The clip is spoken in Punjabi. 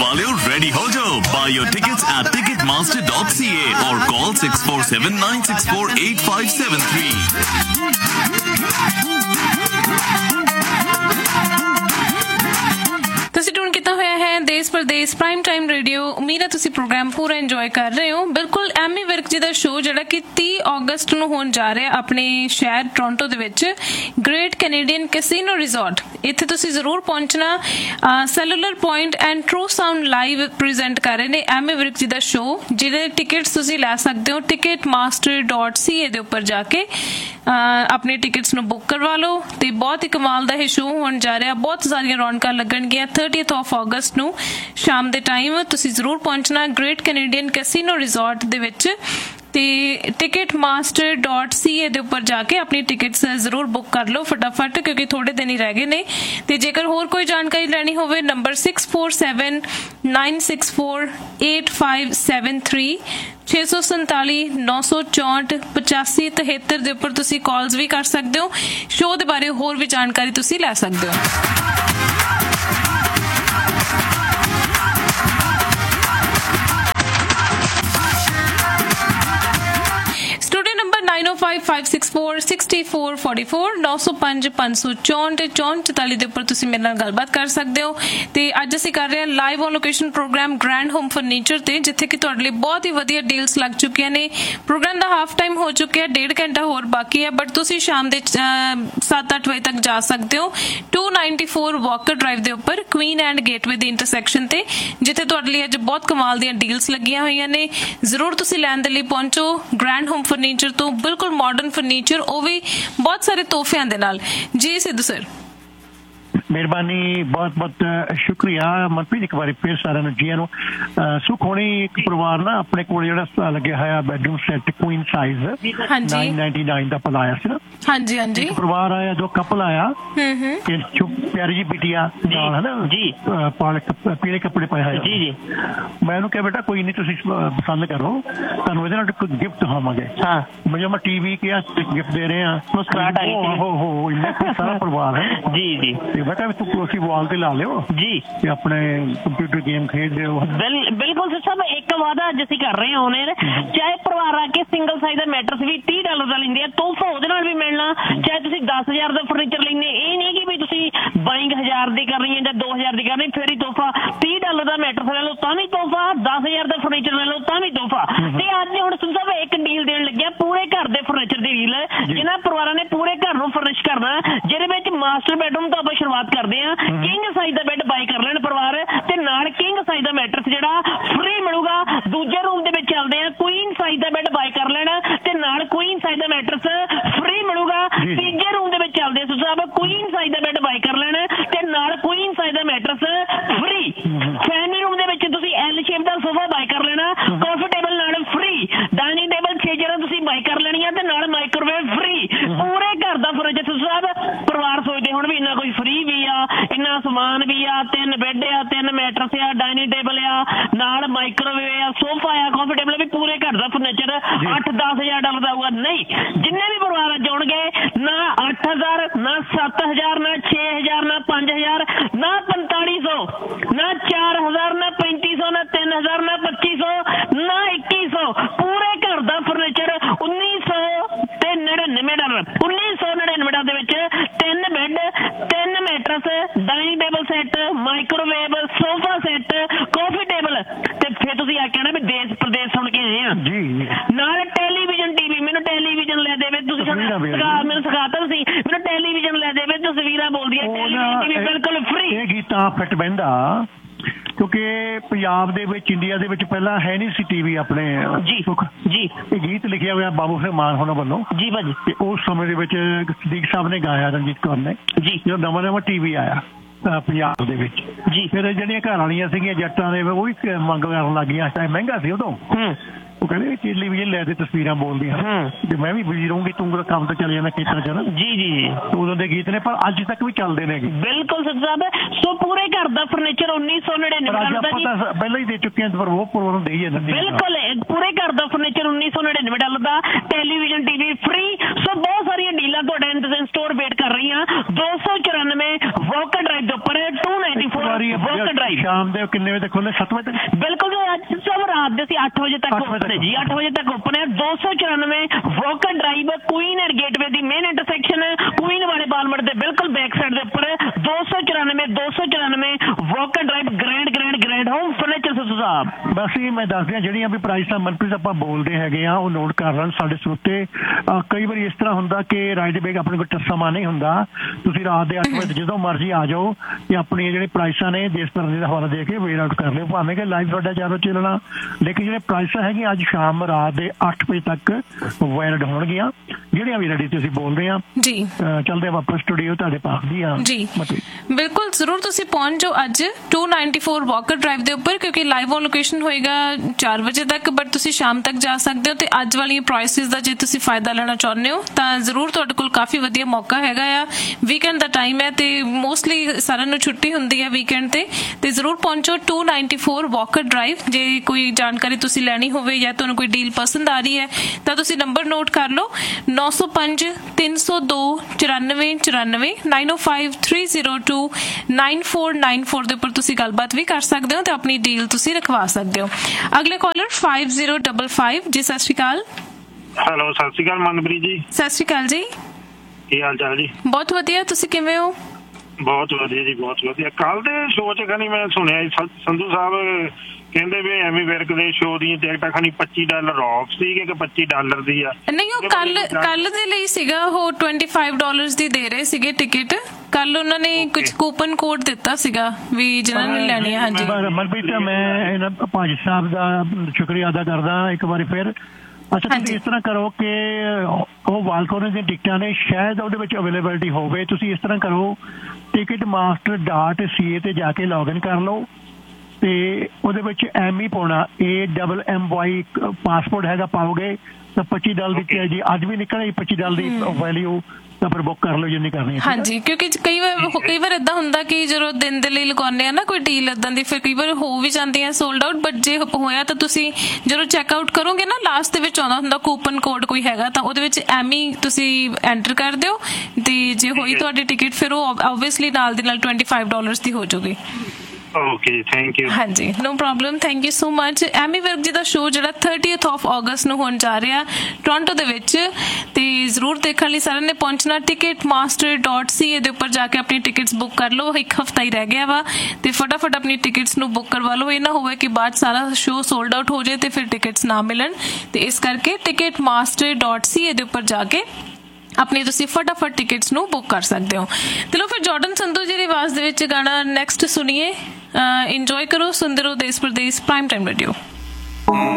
वालों रेडी हो जाओ. Buy your tickets at ticketmaster.ca or call 6479648573. ਤੁਸੀਂ ਟੂਨ ਕੀਤਾ ਹੋਇਆ ਹੈ ਦੇਸ਼ ਪ੍ਰਦੇਸ਼ ਪ੍ਰਾਈਮ ਟਾਈਮ ਰੇਡੀਓ. ਉਮੀਦ ਹੈ ਤੁਸੀਂ ਪ੍ਰੋਗਰਾਮ ਪੂਰਾ ਇੰਜੋਏ ਕਰ ਰਹੇ ਹੋ. ਬਿਲਕੁਲ ਐਮੀ ਵਿਰਕ ਜੀ ਦਾ ਸ਼ੋਅ ਜਿਹੜਾ ਕਿ 30 ਅਗਸਤ ਨੂੰ ਹੋਣ ਜਾ ਰਿਹਾ ਆਪਣੇ ਸ਼ਹਿਰ ਟੋਰਾਂਟੋ ਦੇ ਵਿੱਚ ਗ੍ਰੇਟ ਕੈਨੇਡੀਅਨ ਕੈਸੀਨੋ ਰਿਜ਼ੋਰਟ. ਇੱਥੇ ਤੁਸੀਂ ਜ਼ਰੂਰ ਪਹੁੰਚਣਾ. Cellular point and true sound live present ਕਰ ਰਹੇ ਨੇ ਐਮੀ ਵਿਰਕ ਜੀ ਦਾ ਸ਼ੋਅ, ਜਿਹਦੇ ਟਿਕਟਸ ਤੁਸੀਂ ਲੈ ਸਕਦੇ ਹੋ ticketmaster.ca ਦੇ ਉੱਪਰ ਜਾ ਕੇ ਆਪਣੇ ਟਿਕਟਸ ਨੂੰ ਬੁੱਕ ਕਰਵਾ ਲਓ. ਤੇ ਬਹੁਤ ਹੀ ਕਮਾਲ ਦਾ ਇਹ ਸ਼ੋਅ ਹੋਣ ਜਾ ਰਿਹਾ. ਬਹੁਤ ਸਾਰੀਆਂ ਰੌਣਕਾਂ ਲੱਗਣਗੀਆਂ 30th of August ਨੂੰ ਸ਼ਾਮ ਦੇ ਟਾਈਮ. ਤੁਸੀਂ ਜ਼ਰੂਰ ਪਹੁੰਚਣਾ ਗ੍ਰੇਟ ਕੈਨੇਡੀਅਨ ਕੈਸੀਨੋ ਰਿਜ਼ੋਰਟ ਦੇ ਵਿੱਚ. ਤੇ ticketmaster.ca ਦੇ ਉੱਪਰ ਜਾ ਕੇ ਆਪਣੀ ਟਿਕਟਸ ਜ਼ਰੂਰ ਬੁੱਕ ਕਰ ਲਓ ਫਟਾਫਟ, ਕਿਉਂਕਿ ਥੋੜੇ ਦਿਨ ਹੀ ਰਹਿ ਗਏ ਨੇ. ਤੇ ਜੇਕਰ ਹੋਰ ਕੋਈ ਜਾਣਕਾਰੀ ਲੈਣੀ ਹੋਵੇ ਨੰਬਰ 6479648573 647 964 8573 ਦੇ ਉੱਪਰ ਤੁਸੀਂ ਕਾਲਸ ਵੀ ਕਰ ਸਕਦੇ ਹੋ. ਸ਼ੋਅ ਦੇ ਬਾਰੇ ਹੋਰ ਵੀ ਜਾਣਕਾਰੀ ਤੁਸੀਂ ਲੈ ਸਕਦੇ ਹੋ. स्टूडियो नंबर 9055646444 905564 ਦੇ ਉੱਪਰ ਤੁਸੀਂ ਮੇਰੇ ਨਾਲ ਗੱਲਬਾਤ ਕਰ ਸਕਦੇ ਹੋ. ਤੇ ਅੱਜ ਅਸੀਂ ਕਰ ਰਹੇ ਹਾਂ live on location programme grand home furniture ਤੇ, ਜਿੱਥੇ ਕਿ ਤੁਹਾਡੇ ਲਈ ਬਹੁਤ ਹੀ ਵਧੀਆ ਡੀਲਸ ਲੱਗ ਚੁੱਕੀਆਂ ਨੇ. ਪ੍ਰੋਗਰਾਮ ਦਾ ਹਾਫ ਟਾਈਮ ਹੋ ਚੁੱਕਿਆ, 1.5 ਘੰਟਾ ਹੋਰ ਬਾਕੀ ਹੈ, ਬਟ ਤੁਸੀਂ ਸ਼ਾਮ ਦੇ 7-8 ਵਜੇ ਤੱਕ ਜਾ ਸਕਦੇ ਹੋ 294 ਵਾਕਰ ਡਰਾਈਵ ਦੇ ਉੱਪਰ ਕੁਈਨ ਐਂਡ ਗੇਟਵੇ ਦੇ ਇੰਟਰਸੈਕਸ਼ਨ ਤੇ, ਜਿੱਥੇ ਤੁਹਾਡੇ ਲਈ ਅੱਜ ਬਹੁਤ ਕਮਾਲ ਦੀਆਂ ਡੀਲਸ ਲੱਗੀਆਂ ਹੋਈਆਂ ਨੇ. ਜ਼ਰੂਰ ਤੁਸੀਂ ਲੈਣ ਦੇ ਲਈ ਪਹੁੰਚੋ ਗ੍ਰੈਂਡ ਹੋਮ ਫਰਨੀਚਰ ਤੋਂ. ਬਿਲਕੁਲ ਮਾਡਰਨ ਫਰਨੀਚਰ, ਉਹ ਵੀ ਬਹੁਤ ਸਾਰੇ ਤੋਹਫਿਆਂ ਦੇ ਨਾਲ. ਜੀ ਸਿੱਧੂ ਸਰ, ਮਿਹਰਬਾਨੀ, ਬਹੁਤ ਬਹੁਤ ਸ਼ੁਕਰੀਆ ਮਨਪ੍ਰੀਤ. ਇੱਕ ਵਾਰੀ ਫਿਰ ਸਾਰਿਆਂ ਨੂੰ ਜੀਆਂ ਨੂੰ. ਸੁਖ ਹੋਣੀ ਇੱਕ ਪਰਿਵਾਰ ਨਾ ਆਪਣੇ ਕੋਲ ਜਿਹੜਾ ਲੱਗਿਆ ਹੋਇਆ ਬੈਡਰੂਮ ਸੈੱਟ ਕੁਈਨ ਸਾਈਜ਼ 999 ਦਾ ਪਲ ਆਇਆ ਸੀ ਨਾ. ਹਾਂਜੀ ਹਾਂਜੀ. ਇੱਕ ਪਰਿਵਾਰ ਆਇਆ, ਜੋ ਕਪਲ ਆਇਆ, ਪਿਆਰੀ ਜੀ ਬਿਟੀਆ ਨਾਲ, ਹਨਾ ਜੀ, ਪੀਲੇ ਕੱਪੜੇ ਪਾਏ ਹੋਏ. ਜੀ ਜੀ. ਮੈਂ ਉਹਨੂੰ ਕਿਹਾ ਬੇਟਾ ਕੋਈ ਨਹੀਂ, ਤੁਸੀਂ ਪਸੰਦ ਕਰੋ, ਤੁਹਾਨੂੰ ਇਹਦੇ ਨਾਲ ਕੋਈ ਗਿਫਟ ਹੋਵਾਂਗੇ. ਹਾਂ, ਮੈਂ ਟੀਵੀ ਕਿਹਾ ਗਿਫਟ ਦੇ ਰਹੇ ਹਾਂ. ਮੁਸਕਰਾਹਟ ਆ ਗਈ. ਹੋ ਇੰਨਾ ਸਾਰਾ ਪਰਿਵਾਰ ਹੈ. ਜੀ ਜੀ. ਬੇਟਾ ਤੁਸੀਂ ਵਾਲ ਤੇ ਲਾ ਲਿਓ ਜੀ, ਤੇ ਆਪਣੇ ਕੰਪਿਊਟਰ ਗੇਮ ਖੇਡਦੇ ਹੋ. ਬਿਲਕੁਲ ਸਭ ਇੱਕ ਵਾਅਦਾ ਅੱਜ ਅਸੀਂ ਕਰ ਰਹੇ ਹਾਂ ਉਹਨੇ, ਚਾਹੇ ਪਰਿਵਾਰ ਆ ਕੇ ਸਿੰਗਲ ਸਾਈਜ਼ ਦਾ ਮੈਟਰਸ ਵੀ $30 ਦਾ ਲੈਂਦੇ ਆ, ਤੋਹਫਾ ਉਹਦੇ ਨਾਲ ਵੀ ਮਿਲਣਾ. ਚਾਹੇ ਤੁਸੀਂ 10,000 ਦਾ ਫਰਨੀਚਰ ਲੈਂਦੇ, ਇਹ ਨਹੀਂ ਕਿ ਵੀ ਤੁਸੀਂ ਬਾਇੰਗ 1000 ਦੀ ਕਰਨੀ ਹੈ ਜਾਂ 2000 ਦੀ ਕਰਨੀ ਫਿਰ ਹੀ ਤੋਹਫਾ. $30 ਦਾ ਮੈਟਰਸ ਲੈ ਲਓ ਤਾਂ ਵੀ ਤੋਹਫਾ, 10,000 ਦਾ ਫਰਨੀਚਰ ਲੈ ਲਓ ਤਾਂ ਵੀ ਤੋਹਫਾ. ਤੇ ਅੱਜ ਹੁਣ ਸੁਣ ਸਾਹਿਬ ਇੱਕ ਡੀਲ ਦੇਣ ਲੱਗਿਆ, ਪੂਰੇ ਘਰ ਦੇ ਫਰਨੀਚਰ ਦੀ ਡੀਲ, ਜਿਹਨਾਂ ਪਰਿਵਾਰਾਂ ਨੇ ਪੂਰੇ ਘਰ ਨੂੰ ਫਰਨਿਸ਼ ਕਰਨਾ, ਜਿਹਦੇ ਵਿੱਚ ਮਾਸਟਰ ਬੈਡਰੂਮ ਤੋਂ ਆਪਾਂ ਸ਼ੁਰੂਆਤ ਕਰਦੇ ਆ. ਕਿੰਗ ਸਾਈਜ਼ ਦਾ ਬੈੱਡ ਬਾਈ ਕਰ ਲੈਣ ਪਰਿਵਾਰ, ਤੇ ਨਾਲ ਕਿੰਗ ਸਾਈਜ਼ ਦਾ ਮੈਟਰਸ ਜਿਹੜਾ ਫ੍ਰੀ ਮਿਲੂਗਾ. ਦੂਜੇ ਰੂਮ ਦੇ ਵਿੱਚ ਚੱਲਦੇ ਆ, ਕੁਈਨ ਸਾਈਜ਼ ਦਾ ਬੈੱਡ ਬਾਈ ਕਰ ਲੈਣਾ ਤੇ ਨਾਲ ਕੁਈਨ ਸਾਈਜ਼ ਦਾ ਮੈਟਰਸ ਫ੍ਰੀ ਮਿਲੂਗਾ. ਤੀਜੇ ਰੂਮ ਦੇ ਵਿੱਚ ਚੱਲਦੇ ਆ ਸਾਹਿਬ, ਕੁਈਨ ਸਾਈਜ਼ ਦਾ ਬੈੱਡ ਬਾਈ ਕਰ ਲੈਣਾ ਤੇ ਨਾਲ ਕੁਈਨ ਸਾਈਜ਼ ਦਾ ਮੈਟਰਸ ਫ੍ਰੀ. ਫੈਮਿਲੀ ਰੂਮ ਦੇ ਵਿੱਚ ਤੁਸੀਂ ਐਲ ਸ਼ੇਪ ਦਾ ਸੋਫਾ ਬਾਈ ਕਰ ਲੈਣਾ, ਕਾਫੀ ਟੇਬਲ ਨਾਲ ਫ੍ਰੀ. ਡਾਈਨਿੰਗ ਟੇਬਲ 6 ਚੇਅਰਾਂ ਤੁਸੀਂ ਬਾਈ ਕਰ ਲੈਣੀਆਂ ਤੇ ਨਾਲ ਮਾਈਕ੍ਰੋਵੇਵ ਫ੍ਰੀ. ਪੂਰੇ ਘਰ ਦਾ ਫਰਨੀਚਰ ਸਾਹਿਬ ਪਰਿਵਾਰ ਸੋਚਦੇ ਹੁਣ ਵੀ ਇੰਨਾ ਕੋਈ ਫ੍ਰੀ ਵੀ ਆ, ਇੰਨਾ ਸਮਾਨ ਵੀ ਆ, 3 ਬੈੱਡ ਆ, 3 ਮੈਟਰਸ ਆ, ਡਾਈਨਿੰਗ ਟੇਬਲ ਆ, ਨਾਲ ਮਾਈਕ੍ਰੋਵੇਵ ਆ, ਸੋਫਾ ਆ, ਕਾਫੀ ਟੇਬਲ ਵੀ. ਪੂਰੇ ਘਰ ਦਾ ਫਰਨੀਚਰ $8-10,000 ਦਾ ਆਊਗਾ. ਨਹੀਂ, ਜਿੰਨੇ ਵੀ ਪਰਿਵਾਰ ਜਾਣਗੇ ਨਾ 8,000 ਨਾ 7,000 ਨਾ 6,000 ਨਾ 5,000 ਨਾ 4,500 ਨਾ 4,000 ਨਾ 3,500 ਨਾ 3,000 ਨਾ 2,500 ਨਾ 2,100. ਪੂਰੇ ਘਰ ਦਾ ਫਰਨੀਚਰ $1,999. $1,999 ਦੇ ਵਿੱਚ 3 bed, 3 matters, dining table set, microwave, sofa set, ਕਾਫੀ ਟੇਬਲ. ਤੇ ਫਿਰ ਤੁਸੀਂ ਆਖਿਆ ਨਾ ਵੀ ਦੇਸ਼ ਪ੍ਰਦੇਸ਼ ਸੁਣ ਕੇ ਆਏ ਆ ਜੀ, ਨਾਲ ਟੈਲੀਵਿਜ਼ਨ ਟੀਵੀ. ਮੈਨੂੰ ਟੈਲੀਵਿਜ਼ਨ ਲੈ ਦੇਵੇ ਤੁਸੀਂ, ਮੈਨੂੰ ਸਿਖਾਤਾ ਤੁਸੀਂ, ਮੈਨੂੰ ਟੈਲੀਵਿਜ਼ਨ ਲੈ ਦੇਵੇ, ਤਸਵੀਰਾਂ ਬੋਲਦੀਆਂ, ਟੈਲੀਵਿਜ਼ਨ ਟੀਵੀ ਬਿਲਕੁਲ ਫ੍ਰੀ. ਇਹ ਗੀਤਾਂ ਫਿੱਟ ਬਹਿੰਦਾ ਕਿਉਂਕਿ ਪੰਜਾਬ ਦੇ ਵਿੱਚ, ਇੰਡੀਆ ਦੇ ਵਿੱਚ ਪਹਿਲਾਂ ਹੈ ਨਹੀਂ ਸੀ ਟੀਵੀ ਆਪਣੇ. ਜੀ ਸੁਖ ਜੀ, ਇਹ ਗੀਤ ਲਿਖਿਆ ਹੋਇਆ ਬਾਬੂ ਫਿਰ ਮਾਨ ਹੋਣਾ ਵੱਲੋਂ ਜੀ ਭਾਜੀ. ਤੇ ਉਸ ਸਮੇਂ ਦੇ ਵਿੱਚ ਸਦੀਕ ਸਾਹਿਬ ਨੇ ਗਾਇਆ, ਰਣਜੀਤ ਕੌਰ ਨੇ ਜੀ, ਜਦੋਂ ਨਵਾਂ ਟੀਵੀ ਆਇਆ ਪੰਜਾਬ ਦੇ ਵਿੱਚ ਜੀ. ਫਿਰ ਜਿਹੜੀਆਂ ਘਰ ਵਾਲੀਆਂ ਸੀਗੀਆਂ ਜੱਟਾਂ ਦੇ, ਉਹ ਵੀ ਮੰਗ ਕਰਨ ਲੱਗ ਗਈਆਂ. ਮਹਿੰਗਾ ਸੀ ਉਦੋਂ, ਉਹ ਕਹਿੰਦੇ ਟੈਲੀਵਿਜ਼ਨ ਲੈ ਦੇ ਤਸਵੀਰਾਂ ਬੋਲਦੀਆਂ ਤੇ ਮੈਂ ਵੀ ਬਿਜੀ ਰਹੂੰਗੀ, ਤੂੰ ਕੰਮ ਤੇ ਚਲੇ ਜਾਣਾ ਖੇਤਾਂ ਚ ਨਾ। ਜੀ ਜੀ ਜੀ, ਉਦੋਂ ਦੇ ਗੀਤ ਨੇ ਪਰ ਅੱਜ ਤੱਕ ਵੀ ਚੱਲਦੇ ਨੇ। ਬਿਲਕੁਲ ਸਰ ਸਾਹਿਬ। ਸੋ ਪੂਰੇ ਘਰ ਦਾ ਫਰਨੀਚਰ 1999 ਦਾ ਜੀ, ਪਹਿਲਾਂ ਹੀ ਦੇ ਚੁੱਕੇ ਹਾਂ ਪਰ ਉਹ ਪ੍ਰੋਗਰਾਮ ਦੇ ਹੀ ਜਾਂਦੇ। ਬਿਲਕੁਲ ਪੂਰੇ ਘਰ ਦਾ ਫਰਨੀਚਰ 1999 ਡਾਲਰ ਦਾ, ਟੈਲੀਵਿਜ਼ਨ ਟੀਵੀ ਫ੍ਰੀ। ਸੋ ਬਹੁਤ ਸਾਰੀਆਂ ਡੀਲਾਂ ਤੁਹਾਡੇ ਇੰਤਜ਼ਾਮ ਸਟੋਰ ਵੇਟ ਕਰ ਰਹੀਆਂ। 294 ਵਾਕਰ ਡਰਾਈਵ ਦੇ ਉੱਪਰ 294 ਵਾਕਰ ਡਰਾਈਵ। ਸ਼ਾਮ ਦੇ ਕਿੰਨੇ ਵਜੇ ਤੱਕ ਖੁੱਲ੍ਹੇ? 7 ਵਜੇ ਤੱਕ। ਬਿਲਕੁਲ ਅੱਜ ਸਭ ਰਾਤ ਦੇ ਅਸੀਂ 8 ਵਜੇ ਤੱਕ ਓਪਨ ਹੈ ਜੀ, 8 ਵਜੇ ਤੱਕ ਓਪਨ ਹੈ। 294 Walker drive, Queen and gateway the main intersection, Queen ਵਾਲੇ ਬਾਲਮਟ ਦੇ ਬਿਲਕੁਲ ਬੈਕ ਸਾਈਡ ਦੇ ਉੱਪਰ 294 Walker drive, grand home furniture ਸਾਹਿਬ। ਬਸ ਇਹ ਮੈਂ ਦੱਸ ਦਿਆਂ ਜਿਹੜੀਆਂ ਵੀ ਪ੍ਰਾਈਸਾਂ ਮਨਪ੍ਰੀਤ ਆਪਾਂ ਬੋਲਦੇ ਹੈਗੇ ਆ ਉਹ ਨੋਟ ਕਰ ਲੈਣ ਸਾਡੇ ਸਰੋਤੇ। ਕਈ ਵਾਰੀ ਇਸ ਤਰ੍ਹਾਂ ਹੁੰਦਾ ਕਿ ਰਾਈਟ ਬੈਗ ਆਪਣੇ ਕੋਲ ਸਮਾਂ ਨਹੀਂ ਹੁੰਦਾ, ਤੁਸੀਂ ਰਾਤ ਦੇ 8 ਵਜੇ ਜਦੋਂ ਮਰਜ਼ੀ ਆ ਜਾਓ ਤੇ ਆਪਣੀਆਂ ਜਿਹੜੇ ਪ੍ਰਾਈਸਾਂ ਨੇ ਦੇਸ਼ ਭਰ ਦਾ ਹਵਾਲਾ ਦੇ ਕੇ ਵੇਟ ਆਊਟ ਕਰ ਲਿਓ, ਭਾਵੇਂ ਕਿ ਲਾਈਵ ਤੁਹਾਡਾ ਚਾਰੋਂ ਚੱਲਣਾ। ਲੇਕਿਨ ਜਿਹੜੇ ਪ੍ਰਾਈਸਾਂ ਹੈਗੀਆਂ ਅੱਜ ਸ਼ਾਮ ਰਾਤ ਦੇ 8 ਵਜੇ ਤੱਕ ਵੈਲਿਡ ਹੋਣਗੀਆਂ, ਜਿਹੜੀਆਂ ਵੀ ਰੈਡੀ ਤੁਸੀਂ ਬੋਲਦੇ ਆ ਜੀ। ਚਲਦੇ ਵਾਪਸ ਸਟੂਡੀਓ ਤੁਹਾਡੇ ਪਾਸ ਦੀ ਆ ਜੀ, ਬਿਲਕੁਲ ਜ਼ਰੂਰ ਤੁਸੀਂ ਪਹੁੰਚ ਜਾਓ ਅੱਜ 294 ਵਾਕਰ ਡਰਾਈਵ ਦੇ ਉੱਪਰ, ਕਿਉਂਕਿ ਲਾਈਵ ਔਨ ਲੋਕੇਸ਼ਨ ਹੋਏਗਾ 4 ਵਜੇ ਤੱਕ, ਬਟ ਤੁਸੀਂ ਸ਼ਾਮ ਤੱਕ ਜਾ ਸਕਦੇ ਹੋ। ਤੇ ਅੱਜ ਵਾਲੀਆਂ ਪ੍ਰਾਈਸਿਸ ਦਾ ਜੇ ਤੁਸੀਂ ਫਾਇਦਾ ਲੈਣਾ ਚਾਹੁੰਦੇ ਹੋ ਤਾਂ ਜ਼ਰੂਰ ਤੁਹਾਡੇ ਕੋਲ ਕਾਫੀ ਵਧੀਆ ਮੌਕਾ ਹੈਗਾ ਆ। ਵੀਕਐਂਡ ਦਾ ਟਾਈਮ ਹੈ ਤੇ ਮੋਸਟਲੀ ਸਾਰਿਆਂ ਨੂੰ ਛੁੱਟੀ ਹੁੰਦੀ ਹੈ ਵੀਕਐਂਡ ਤੇ ਜ਼ਰੂਰ ਪਹੁੰਚੋ 294 ਵਾਕਰ ਡਰਾਈਵ। ਜੇ ਕੋਈ ਜਾਣਕਾਰੀ ਤੁਸੀਂ ਲੈਣੀ ਹੋਵੇ ਜਾਂ ਤੁਹਾਨੂੰ ਕੋਈ ਡੀਲ ਪਸੰਦ ਆ ਰਹੀ ਹੈ ਤਾਂ ਤੁਸੀਂ ਨੰਬਰ ਨੋਟ ਕਰ ਲਓ 905 302 9494 905 302 9494 ਦੇ ਉੱਪਰ ਤੁਸੀਂ ਗੱਲਬਾਤ ਵੀ ਕਰ ਸਕਦੇ ਹੋ ਤੇ ਆਪਣੀ ਡੀਲ ਤੁਸੀਂ ਰਖਵਾ ਸਕਦੇ ਹੋ। ਅਗਲੇ ਕਾਲਰ 5055 ਜੀ, ਸਤਿ ਸ਼੍ਰੀ ਅਕਾਲ। ਹੈਲੋ, ਸਤਿ ਸ਼੍ਰੀ ਅਕਾਲ ਮਨਪ੍ਰੀਤ ਜੀ। ਸਤਿ ਸ਼੍ਰੀ ਅਕਾਲ ਜੀ, ਕੀ ਹਾਲ ਚਾਲ ਜੀ? ਬਹੁਤ ਵਧੀਆ, ਤੁਸੀਂ ਕਿਵੇਂ ਹੋ? ਬਹੁਤ ਵਧੀਆ ਜੀ, ਬਹੁਤ ਵਧੀਆ। ਕੱਲ ਦੇ ਸ਼ੋਅ ਚ ਖਾਨੀ ਮੈਂ ਸੁਣਿਆ ਸੰਧੂ ਸਾਹਿਬ ਕਹਿੰਦੇ ਵੀ ਐਮੀ ਵਿਰਕ ਦੇ ਸ਼ੋਅ ਦੀਆਂ ਟਿਕਟਾਂ ਖਾਨੀ $25 ਆਫ ਸੀਗੇ ਕਿ $25 ਦੀ ਆ। ਨਹੀਂ, ਉਹ ਕੱਲ ਦੇ ਲਈ ਸੀਗਾ, ਉਹ $25 ਦੀ ਦੇ ਰਹੇ ਸੀਗੇ ਟਿਕਟ। ਕੱਲ ਉਹਨਾਂ ਨੇ ਕੁਝ ਕੂਪਨ ਕੋਡ ਦਿੱਤਾ ਸੀਗਾ ਵੀ ਜਿਹਨਾਂ ਨੇ ਲੈਣੀ ਹੈ। ਹਾਂਜੀ ਮਨਪ੍ਰੀਤ, ਮੈਂ ਇਹਨਾਂ ਭਾਜੀ ਸਾਹਿਬ ਦਾ ਸ਼ੁਕਰੀਆ ਅਦਾ ਕਰਦਾ ਇੱਕ ਵਾਰੀ ਫਿਰ। ਅੱਛਾ, ਤੁਸੀਂ ਇਸ ਤਰ੍ਹਾਂ ਕਰੋ ਕਿ ਉਹ ਵਾਲਕੋਨ ਦੀਆਂ ਟਿਕਟਾਂ ਨੇ, ਸ਼ਾਇਦ ਉਹਦੇ ਵਿੱਚ ਅਵੇਲੇਬਿਲਿਟੀ ਹੋਵੇ। ਤੁਸੀਂ ਇਸ ਤਰ੍ਹਾਂ ਕਰੋ, ticketmaster.ca ਤੇ ਜਾ ਕੇ ਲੌਗਇਨ ਕਰ ਲਓ ਤੇ ਉਹਦੇ ਵਿੱਚ ਐਮਈ ਪਾਉਣਾ, AMMY ਪਾਸਪੋਰਟ ਹੈਗਾ, ਪਾਓਗੇ ਤਾਂ $25 ਦੀ ਜੀ ਅੱਜ ਵੀ ਨਿਕਲੇਗੀ $25 ਦੀ ਵੈਲਿਊ, ਤਾਂ ਫਿਰ ਬੁੱਕ ਕਰ ਲਓ ਜਿੰਨੀ ਕਰਨੀ ਹੈ। ਹਾਂਜੀ, ਕਿਉਂਕਿ ਕਈ ਵਾਰ ਏਦਾਂ ਹੁੰਦਾ ਕਿ ਜਦੋਂ ਦਿਨ ਦੇ ਲਈ ਲਗਾਉਂਦੇ ਆ ਨਾ ਕੋਈ ਡੀਲ ਏਦਾਂ ਦੀ, ਫਿਰ ਕਈ ਵਾਰ ਹੋ ਵੀ ਜਾਂਦੀ ਹੈ ਸੋਲਡ ਆਊਟ। ਬਟ ਜੇ ਹੋਇਆ ਤਾਂ ਤੁਸੀਂ ਜਦੋਂ ਚੈੱਕ ਆਊਟ ਕਰੋਗੇ ਨਾ, ਲਾਸਟ ਦੇ ਵਿੱਚ ਆਉਂਦਾ ਹੁੰਦਾ ਕੂਪਨ ਕੋਡ ਕੋਈ ਹੈਗਾ, ਤਾਂ ਉਹਦੇ ਵਿੱਚ ਐਮੀ ਤੁਸੀਂ ਐਂਟਰ ਕਰ ਦਿਓ ਤੇ ਜੇ ਹੋਈ ਤੁਹਾਡੀ ਟਿਕਟ ਫਿਰ ਉਹ ਓਬਵੀਅਸਲੀ ਨਾਲ ਦੀ ਨਾਲ $25 ਦੀ ਹੋ ਜਾਊਗੀ। Okay, thank you. ਹਾਂਜੀ, no problem, thank you so much. Ammy Virk ਜੀ ਦਾ ਸ਼ੋਅ ਜਿਹੜਾ 30th of August ਨੂੰ ਹੋਣ ਜਾ ਰਿਹਾ ਟੋਰਾਂਟੋ ਦੇ ਵਿੱਚ, ਤੇ ਜ਼ਰੂਰ ਦੇਖਣ ਲਈ ਸਾਰਿਆਂ ਨੇ ਪਹੁੰਚਣਾ। ticketmaster.ca ਦੇ ਉੱਪਰ ਜਾ ਕੇ ਆਪਣੀ ਟਿਕਟਸ ਬੁੱਕ ਕਰ ਲਓ, ਇੱਕ ਹਫ਼ਤਾ ਹੀ ਰਹਿ ਗਿਆ ਵਾ ਤੇ ਫਟਾਫਟ ਆਪਣੀ ਟਿਕਟਸ ਨੂੰ ਬੁੱਕ ਕਰਵਾ ਲਓ। ਇਹ ਨਾ ਹੋਵੇ ਕਿ ਬਾਅਦ ਸਾਰਾ ਸ਼ੋਅ ਸੋਲਡ ਆਊਟ ਹੋ ਜਾਏ ਤੇ ਫਿਰ ਟਿਕਟਸ ਨਾ ਮਿਲਣ। ਤੇ ਇਸ ਕਰਕੇ ticketmaster.ca ਦੇ ਉੱਪਰ ਜਾ ਕੇ ਆਪਣੀ ਤੁਸੀਂ ਫਟਾਫਟ ਟਿਕਟਸ ਨੂੰ ਬੁੱਕ ਕਰ ਸਕਦੇ ਹੋ। ਚਲੋ ਫਿਰ ਜਾਰਡਨ ਸੰਧੂ ਜੀ ਦੀ ਆਵਾਜ਼ ਦੇ ਵਿੱਚ ਗਾਣਾ ਨੈਕਸਟ ਸੁਣੀਏ, ਇੰਜੋਏ ਕਰੋ, ਸੁਣਦੇ ਰਹੋ ਦੇਸ਼ ਪ੍ਰਦੇਸ਼ ਪ੍ਰਾਈਮ ਟਾਈਮ ਰੇਡੀਓ।